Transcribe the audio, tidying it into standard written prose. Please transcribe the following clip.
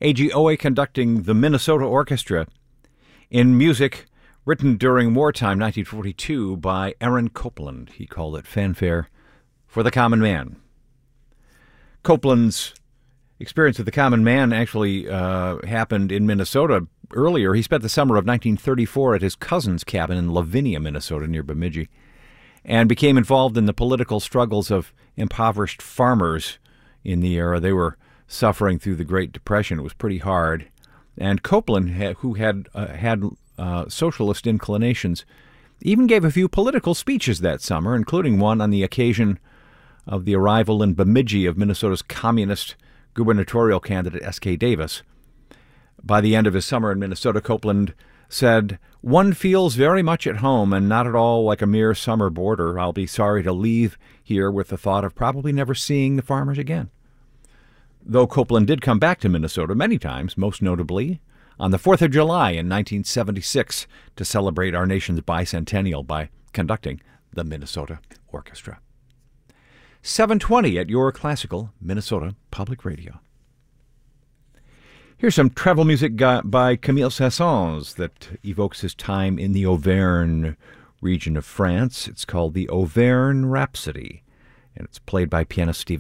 A.G. Owe conducting the Minnesota Orchestra in music written during wartime, 1942, by Aaron Copland. He called it Fanfare for the Common Man. Copland's experience with the Common Man actually happened in Minnesota earlier. He spent the summer of 1934 at his cousin's cabin in Lavinia, Minnesota, near Bemidji, and became involved in the political struggles of impoverished farmers in the era. They were suffering through the Great Depression. It was pretty hard. And Copland, who had socialist inclinations, even gave a few political speeches that summer, including one on the occasion of the arrival in Bemidji of Minnesota's communist gubernatorial candidate S.K. Davis. By the end of his summer in Minnesota, Copland said, "One feels very much at home and not at all like a mere summer boarder. I'll be sorry to leave here with the thought of probably never seeing the farmers again." Though Copland did come back to Minnesota many times, most notably on the 4th of July in 1976 to celebrate our nation's bicentennial by conducting the Minnesota Orchestra. 7:20 at your classical Minnesota Public Radio. Here's some travel music by Camille Saint-Saëns that evokes his time in the Auvergne region of France. It's called the Auvergne Rhapsody, and it's played by pianist Stephen